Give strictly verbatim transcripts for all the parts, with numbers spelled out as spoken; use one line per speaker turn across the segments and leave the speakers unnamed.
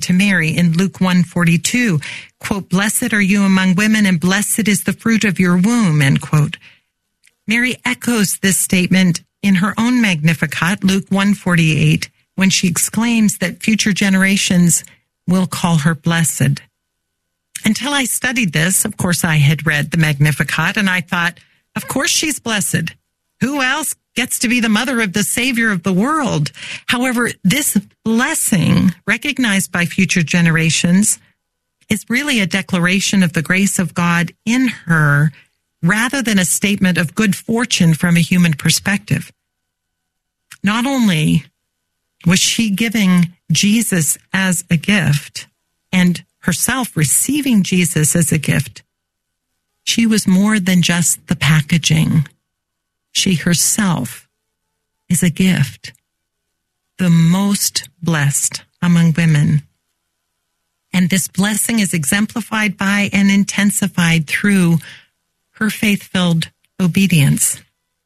to Mary in Luke one forty-two, quote, "Blessed are you among women, and blessed is the fruit of your womb," end quote. Mary echoes this statement in her own Magnificat, Luke one forty-eight, when she exclaims that future generations will call her blessed. Until I studied this, of course, I had read the Magnificat, and I thought, of course she's blessed. Who else gets to be the mother of the Savior of the world? However, this blessing, recognized by future generations, is really a declaration of the grace of God in her, rather than a statement of good fortune from a human perspective. Not only was she giving Jesus as a gift and herself receiving Jesus as a gift, she was more than just the packaging. She herself is a gift, the most blessed among women. And this blessing is exemplified by and intensified through her faith-filled obedience.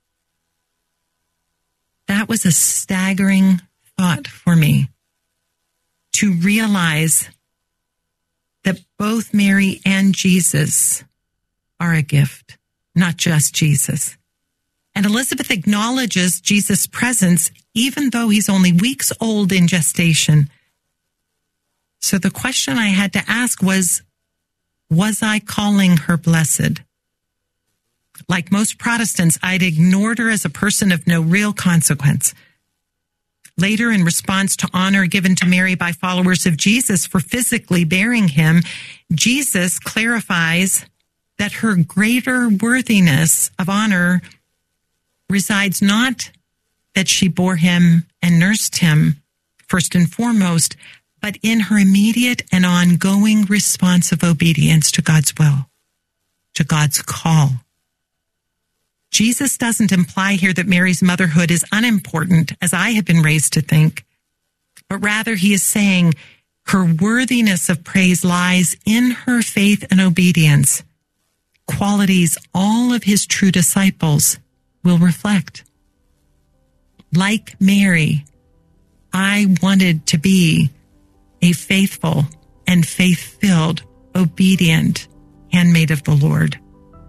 That was a staggering thought for me, to realize that both Mary and Jesus are a gift, not just Jesus. And Elizabeth acknowledges Jesus' presence even though he's only weeks old in gestation. So the question I had to ask was, was I calling her blessed? Like most Protestants, I'd ignored her as a person of no real consequence. Later, in response to honor given to Mary by followers of Jesus for physically bearing him, Jesus clarifies that her greater worthiness of honor resides not that she bore him and nursed him, first and foremost, but in her immediate and ongoing response of obedience to God's will, to God's call. Jesus doesn't imply here that Mary's motherhood is unimportant, as I have been raised to think, but rather he is saying her worthiness of praise lies in her faith and obedience, qualities all of his true disciples will reflect. Like Mary, I wanted to be a faithful and faith-filled, obedient handmaid of the Lord.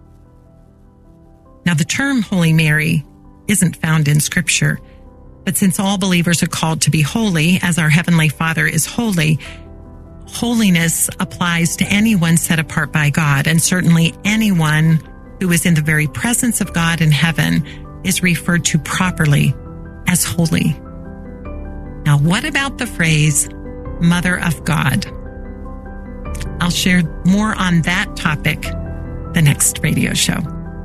Now, the term Holy Mary isn't found in Scripture, but since all believers are called to be holy, as our Heavenly Father is holy, holiness applies to anyone set apart by God, and certainly anyone who is in the very presence of God in heaven is referred to properly as holy. Now, what about the phrase, Mother of God? I'll share more on that topic the next radio show.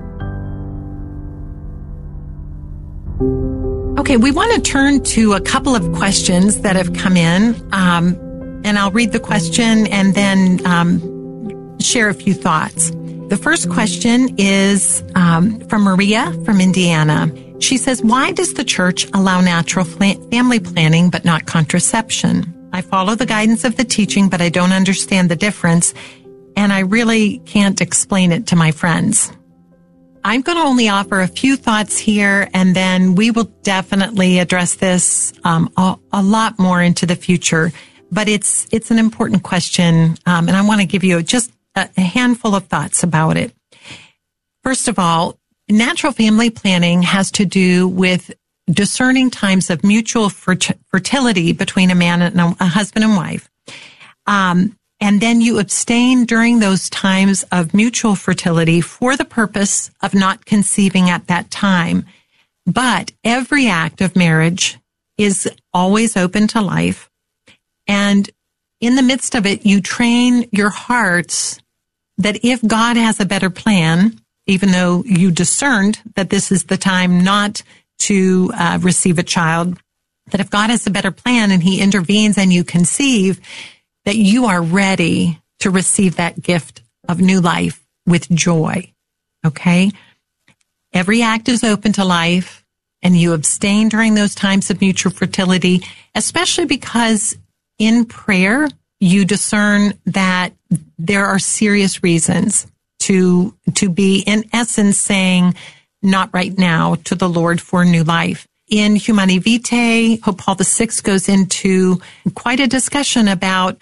Okay, we want to turn to a couple of questions that have come in, um, and I'll read the question and then um, share a few thoughts. The first question is um, from Maria from Indiana. She says, why does the church allow natural family planning but not contraception? I follow the guidance of the teaching, but I don't understand the difference, and I really can't explain it to my friends. I'm going to only offer a few thoughts here, and then we will definitely address this um, a, a lot more into the future. But it's it's an important question, um, and I want to give you just a, a handful of thoughts about it. First of all, natural family planning has to do with discerning times of mutual fert- fertility between a man and a, a husband and wife. Um, And then you abstain during those times of mutual fertility for the purpose of not conceiving at that time. But every act of marriage is always open to life. And in the midst of it, you train your hearts that if God has a better plan, even though you discerned that this is the time not to uh, receive a child, that if God has a better plan and he intervenes and you conceive, that you are ready to receive that gift of new life with joy, okay? Every act is open to life, and you abstain during those times of mutual fertility, especially because in prayer, you discern that there are serious reasons to, to be, in essence, saying, not right now, to the Lord for new life. In Humanae Vitae, Pope Paul the Sixth goes into quite a discussion about